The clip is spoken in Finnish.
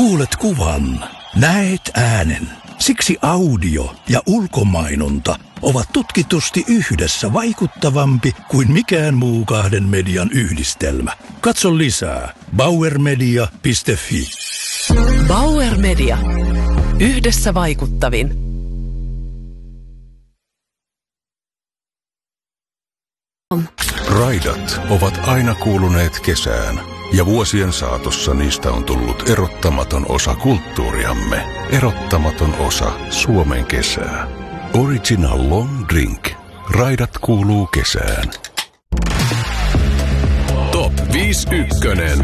Kuulet kuvan, näet äänen. Siksi audio ja ulkomainonta ovat tutkitusti yhdessä vaikuttavampi kuin mikään muu kahden median yhdistelmä. Katso lisää bauermedia.fi. Bauer Media. Yhdessä vaikuttavin. Raidat ovat aina kuuluneet kesään, ja vuosien saatossa niistä on tullut erottamaton osa kulttuuriamme, erottamaton osa Suomen kesää. Original Long Drink. Raidat kuuluu kesään. Top 5 ykkönen.